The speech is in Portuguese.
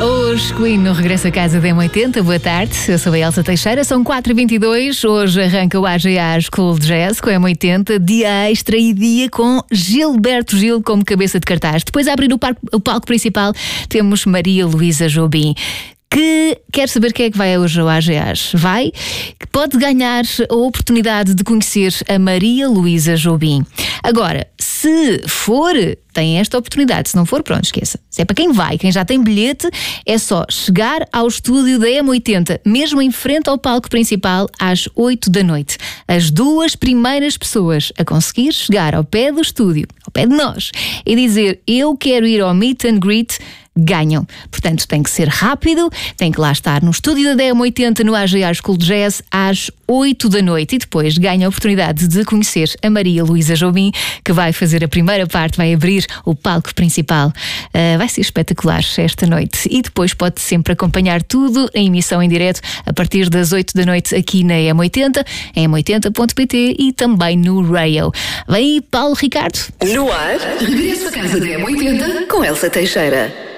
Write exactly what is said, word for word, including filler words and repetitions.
Os Queen no Regresso a Casa da M oitenta. Boa tarde, eu sou a Elsa Teixeira. São quatro e vinte e dois. Hoje arranca o A G A School Jazz com a M oitenta. Dia extra e dia com Gilberto Gil como cabeça de cartaz. Depois a abrir o, par- o palco principal temos Maria Luísa Jobim, que quer saber quem é que vai hoje ao A G A. Vai, que pode ganhar a oportunidade de conhecer a Maria Luísa Jobim. Agora, se for, tem esta oportunidade. Se não for, pronto, esqueça. Se é para quem vai, quem já tem bilhete, é só chegar ao estúdio da M oitenta, mesmo em frente ao palco principal, às oito da noite. As duas primeiras pessoas a conseguir chegar ao pé do estúdio, ao pé de nós, e dizer eu quero ir ao meet and greet, ganham. Portanto, tem que ser rápido, tem que lá estar no estúdio da M oitenta, no A G A School Jazz, às oito da noite. E depois ganha a oportunidade de conhecer a Maria Luísa Jobim, que vai fazer a primeira parte, vai abrir o palco principal. Uh, vai ser espetacular esta noite. E depois pode sempre acompanhar tudo em emissão em direto a partir das oito da noite aqui na M oitenta, em m oitenta ponto pt e também no Rail. Vem aí, Paulo Ricardo. No ar, regresso a casa da M oitenta com Elsa Teixeira.